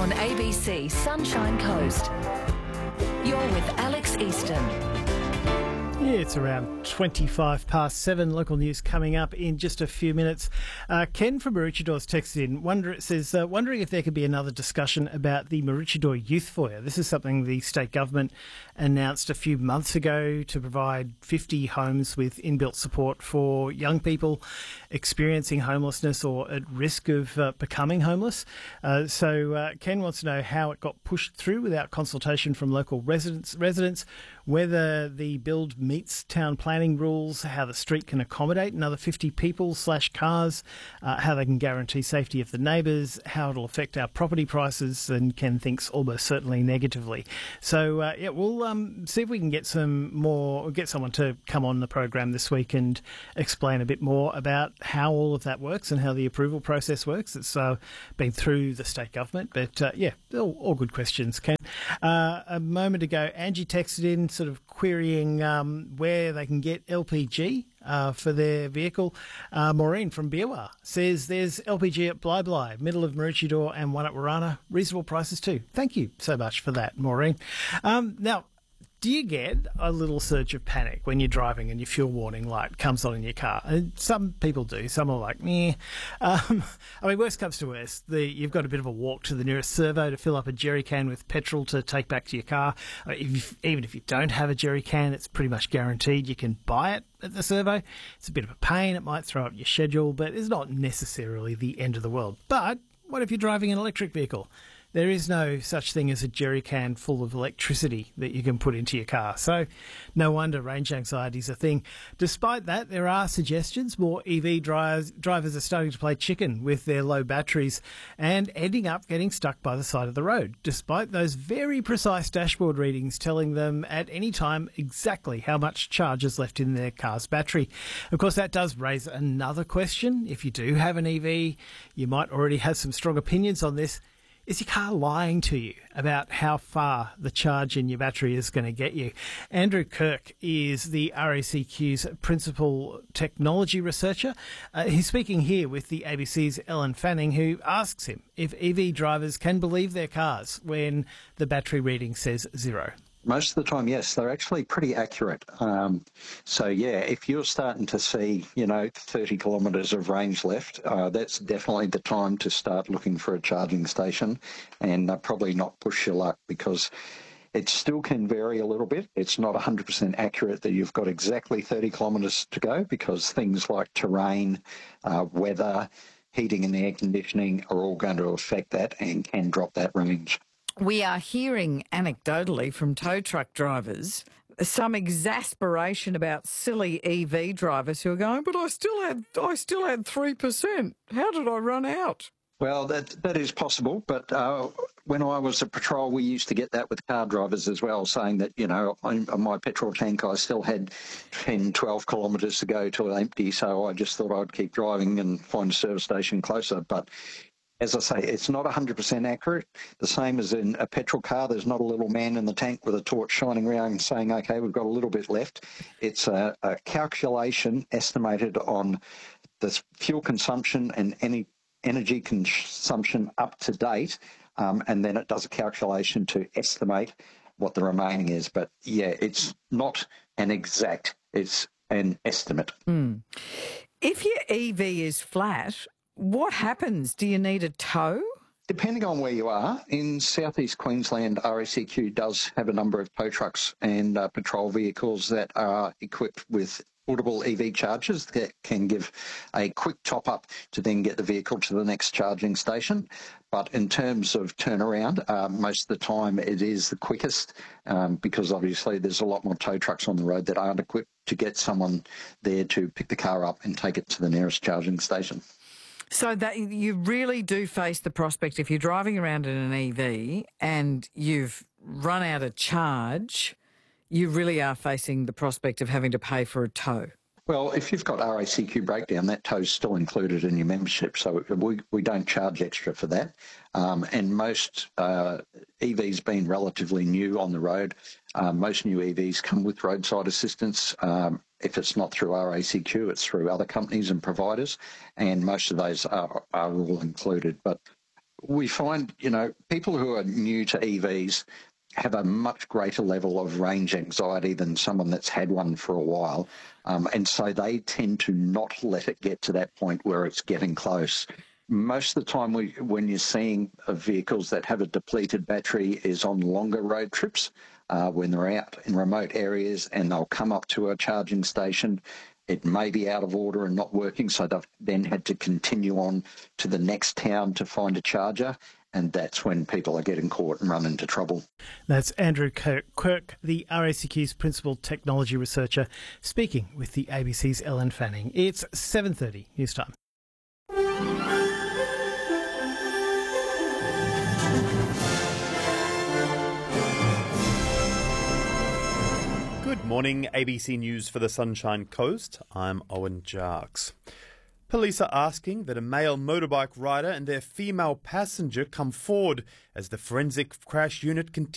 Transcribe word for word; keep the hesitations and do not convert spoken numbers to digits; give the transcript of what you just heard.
on A B C Sunshine Coast. You're with Alex Easton. Yeah, it's around twenty-five past seven. Local news coming up in just a few minutes. Uh, Ken from Maroochydore texted in. Wonder, it says, uh, wondering if there could be another discussion about the Maroochydore Youth Foyer. This is something the state government announced a few months ago to provide fifty homes with inbuilt support for young people experiencing homelessness or at risk of uh, becoming homeless. Uh, so uh, Ken wants to know how it got pushed through without consultation from local residents, residents, whether the build meets town planning rules, how the street can accommodate another fifty people slash cars, uh, how they can guarantee safety of the neighbours, how it'll affect our property prices, and Ken thinks almost certainly negatively. So, uh, yeah, we'll um, see if we can get some more, get someone to come on the program this week and explain a bit more about how all of that works and how the approval process works. It's uh, been through the state government, but uh, yeah, all, all good questions, Ken. Uh, a moment ago, Angie texted in sort of querying um, where they can get L P G uh, for their vehicle. Uh, Maureen from Biawar says there's L P G at Bly Bly, middle of Maroochydore, and one at Warana. Reasonable prices too. Thank you so much for that, Maureen. Um, now, do you get a little surge of panic when you're driving and your fuel warning light comes on in your car? And some people do. Some are like, meh. Um, I mean, worst comes to worst, the, you've got a bit of a walk to the nearest servo to fill up a jerry can with petrol to take back to your car. Uh, if you, even if you don't have a jerry can, it's pretty much guaranteed you can buy it at the servo. It's a bit of a pain. It might throw up your schedule, but it's not necessarily the end of the world. But what if you're driving an electric vehicle? There is no such thing as a jerry can full of electricity that you can put into your car. So no wonder range anxiety is a thing. Despite that, there are suggestions. More E V drivers, drivers are starting to play chicken with their low batteries and ending up getting stuck by the side of the road, despite those very precise dashboard readings telling them at any time exactly how much charge is left in their car's battery. Of course, that does raise another question. If you do have an E V, you might already have some strong opinions on this. Is your car lying to you about how far the charge in your battery is going to get you? Andrew Kirk is the R A C Q's principal technology researcher. Uh, he's speaking here with the A B C's Ellen Fanning, who asks him if E V drivers can believe their cars when the battery reading says zero. Most of the time, yes, they're actually pretty accurate. Um, so, yeah, if you're starting to see, you know, thirty kilometres of range left, uh, that's definitely the time to start looking for a charging station and uh, probably not push your luck, because it still can vary a little bit. It's not one hundred percent accurate that you've got exactly thirty kilometres to go, because things like terrain, uh, weather, heating and air conditioning are all going to affect that and can drop that range. We are hearing anecdotally from tow truck drivers some exasperation about silly E V drivers who are going, but I still had I still had three percent. How did I run out? Well, that that is possible, but uh, when I was at patrol, we used to get that with car drivers as well, saying that, you know, on, on my petrol tank, I still had ten, twelve kilometres to go till empty, so I just thought I'd keep driving and find a service station closer. But as I say, it's not one hundred percent accurate. The same as in a petrol car. There's not a little man in the tank with a torch shining around and saying, OK, we've got a little bit left. It's a, a calculation estimated on the fuel consumption and any energy consumption up to date, um, and then it does a calculation to estimate what the remaining is. But, yeah, it's not an exact, it's an estimate. Mm. If your E V is flat, what happens? Do you need a tow? Depending on where you are, in southeast Queensland, R A C Q does have a number of tow trucks and uh, patrol vehicles that are equipped with portable E V chargers that can give a quick top-up to then get the vehicle to the next charging station. But in terms of turnaround, uh, most of the time it is the quickest um, because obviously there's a lot more tow trucks on the road that aren't equipped to get someone there to pick the car up and take it to the nearest charging station. So that you really do face the prospect, if you're driving around in an E V and you've run out of charge, you really are facing the prospect of having to pay for a tow. Well, if you've got R A C Q breakdown, that tow's still included in your membership, so we, we don't charge extra for that. Um, and most uh, E Vs being relatively new on the road, uh, most new E Vs come with roadside assistance. Um, if it's not through R A C Q, it's through other companies and providers, and most of those are, are all included. But we find, you know, people who are new to E Vs have a much greater level of range anxiety than someone that's had one for a while. Um, and so they tend to not let it get to that point where it's getting close. Most of the time we, when you're seeing uh, vehicles that have a depleted battery is on longer road trips, uh, when they're out in remote areas and they'll come up to a charging station. It may be out of order and not working, so they've then had to continue on to the next town to find a charger, and that's when people are getting caught and run into trouble. That's Andrew Quirk, the R A C Q's Principal Technology Researcher, speaking with the A B C's Ellen Fanning. It's seven thirty, news time. Good morning, A B C News for the Sunshine Coast. I'm Owen Jarks. Police are asking that a male motorbike rider and their female passenger come forward as the forensic crash unit continues